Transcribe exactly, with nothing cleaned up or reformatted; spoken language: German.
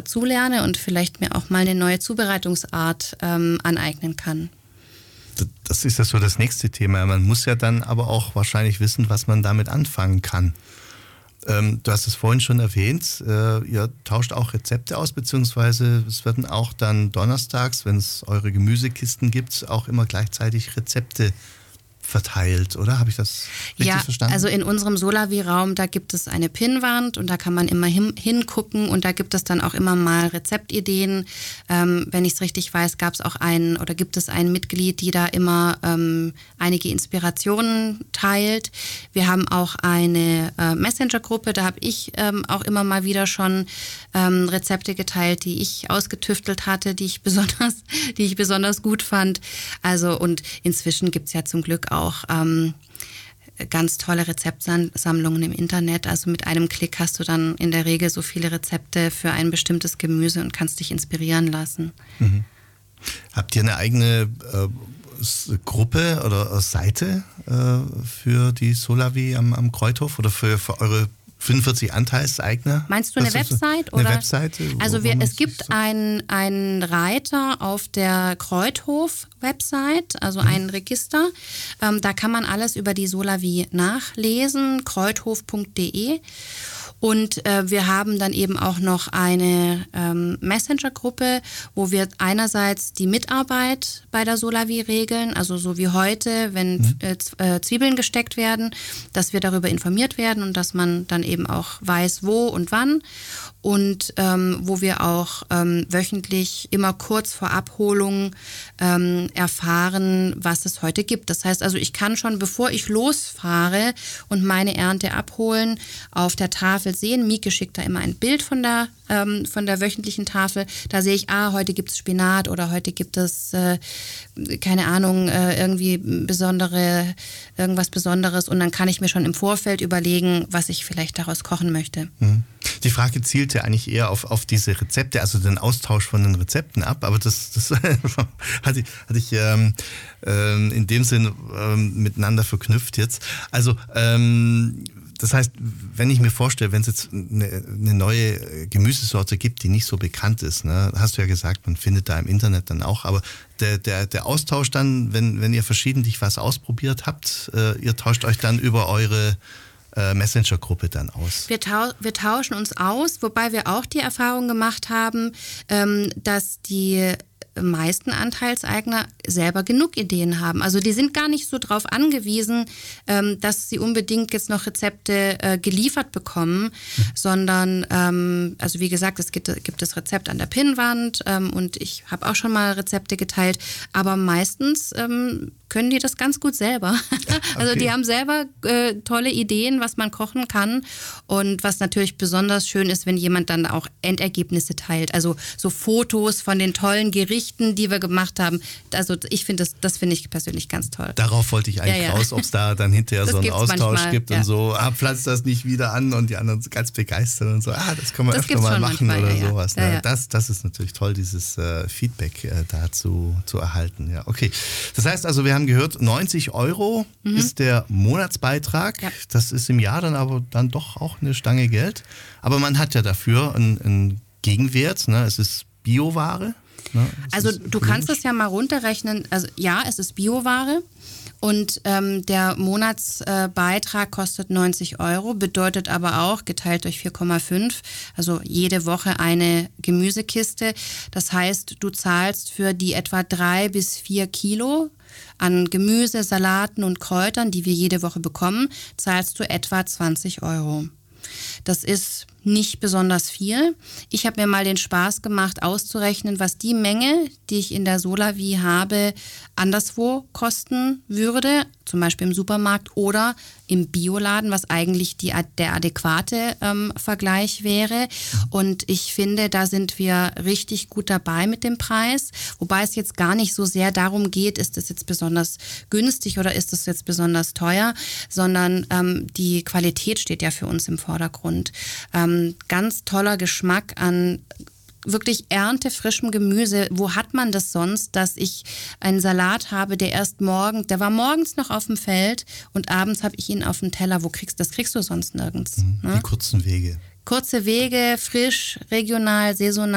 dazulerne und vielleicht mir auch mal eine neue Zubereitungsart ähm, aneignen kann. Das ist ja so das nächste Thema. Man muss ja dann aber auch wahrscheinlich wissen, was man damit anfangen kann. Ähm, du hast es vorhin schon erwähnt, äh, ihr tauscht auch Rezepte aus, beziehungsweise es werden auch dann donnerstags, wenn es eure Gemüsekisten gibt, auch immer gleichzeitig Rezepte verteilt, oder? Habe ich das richtig ja, verstanden? Also in unserem Solavi-Raum, da gibt es eine Pinnwand und da kann man immer hin, hingucken und da gibt es dann auch immer mal Rezeptideen. Ähm, wenn ich es richtig weiß, gab es auch einen oder gibt es ein Mitglied, die da immer ähm, einige Inspirationen teilt. Wir haben auch eine äh, Messenger-Gruppe, da habe ich ähm, auch immer mal wieder schon ähm, Rezepte geteilt, die ich ausgetüftelt hatte, die ich besonders, die ich besonders gut fand. Also und inzwischen gibt es ja zum Glück auch auch ähm, ganz tolle Rezeptsammlungen im Internet. Also mit einem Klick hast du dann in der Regel so viele Rezepte für ein bestimmtes Gemüse und kannst dich inspirieren lassen. Mhm. Habt ihr eine eigene äh, Gruppe oder Seite äh, für die Solavi am, am Kreuthof oder für, für eure fünfundvierzig Anteilseigner? Meinst du eine Website? Eine oder? Webseite? Also wir, es gibt so einen, einen Reiter auf der Kreuthof-Website, also mhm. ein Register. Ähm, da kann man alles über die Solavi nachlesen, kreuthof punkt de. Und äh, wir haben dann eben auch noch eine ähm, Messenger-Gruppe, wo wir einerseits die Mitarbeit bei der Solavi regeln, also so wie heute, wenn mhm. äh, Zwiebeln gesteckt werden, dass wir darüber informiert werden und dass man dann eben auch weiß, wo und wann. Und ähm, wo wir auch ähm, wöchentlich immer kurz vor Abholung ähm, erfahren, was es heute gibt. Das heißt also, ich kann schon, bevor ich losfahre und meine Ernte abholen, auf der Tafel sehen. Mieke schickt da immer ein Bild von der, ähm, von der wöchentlichen Tafel. Da sehe ich, ah, heute gibt es Spinat oder heute gibt es, äh, keine Ahnung, äh, irgendwie besondere, irgendwas Besonderes. Und dann kann ich mir schon im Vorfeld überlegen, was ich vielleicht daraus kochen möchte. Mhm. Die Frage zielt ja eigentlich eher auf, auf diese Rezepte, also den Austausch von den Rezepten ab, aber das, das hatte ich, hatte ich ähm, ähm, in dem Sinn ähm, miteinander verknüpft jetzt. Also ähm, das heißt, wenn ich mir vorstelle, wenn es jetzt eine, eine neue Gemüsesorte gibt, die nicht so bekannt ist, ne, hast du ja gesagt, man findet da im Internet dann auch, aber der, der, der Austausch dann, wenn, wenn ihr verschiedentlich was ausprobiert habt, äh, ihr tauscht euch dann über eure Messenger-Gruppe dann aus? Wir, tau- wir tauschen uns aus, wobei wir auch die Erfahrung gemacht haben, ähm, dass die meisten Anteilseigner selber genug Ideen haben. Also die sind gar nicht so drauf angewiesen, ähm, dass sie unbedingt jetzt noch Rezepte äh, geliefert bekommen, mhm. sondern, ähm, also wie gesagt, es gibt, gibt das Rezept an der Pinnwand ähm, und ich habe auch schon mal Rezepte geteilt, aber meistens ähm, können die das ganz gut selber. Ja, okay. Also die haben selber äh, tolle Ideen, was man kochen kann und was natürlich besonders schön ist, wenn jemand dann auch Endergebnisse teilt, also so Fotos von den tollen Gerichten, die wir gemacht haben. Also ich finde das, das finde ich persönlich ganz toll. Darauf wollte ich eigentlich ja, ja. raus, ob es da dann hinterher das so einen Austausch manchmal, gibt ja. und so, ah, pflanzt das nicht wieder an und die anderen sind ganz begeistert und so, ah, das können wir das öfter mal machen manchmal, oder ja, sowas. Ja, ja. Das, das ist natürlich toll, dieses äh, Feedback äh, dazu zu erhalten. Ja, okay. Das heißt also, wir haben gehört, neunzig Euro mhm. ist der Monatsbeitrag. Ja. Das ist im Jahr dann aber dann doch auch eine Stange Geld. Aber man hat ja dafür einen, einen Gegenwert. Ne? Es ist Bioware. Ne? Also du kannst es ja mal runterrechnen. Also ja, es ist Bioware und ähm, der Monatsbeitrag äh, kostet neunzig Euro, bedeutet aber auch geteilt durch vier Komma fünf, also jede Woche eine Gemüsekiste. Das heißt, du zahlst für die etwa drei bis vier Kilo an Gemüse, Salaten und Kräutern, die wir jede Woche bekommen, zahlst du etwa zwanzig Euro. Das ist nicht besonders viel. Ich habe mir mal den Spaß gemacht, auszurechnen, was die Menge, die ich in der Solavi habe, anderswo kosten würde, zum Beispiel im Supermarkt oder im Bioladen, was eigentlich die, der adäquate ähm, Vergleich wäre. Und ich finde, da sind wir richtig gut dabei mit dem Preis, wobei es jetzt gar nicht so sehr darum geht, ist es jetzt besonders günstig oder ist es jetzt besonders teuer, sondern ähm, die Qualität steht ja für uns im Vordergrund. Ähm, ganz toller Geschmack an wirklich erntefrischem Gemüse. Wo hat man das sonst, dass ich einen Salat habe, der erst morgen, der war morgens noch auf dem Feld und abends habe ich ihn auf dem Teller. Wo kriegst das kriegst du sonst nirgends. Die ne? kurzen Wege. Kurze Wege, frisch, regional, saisonal.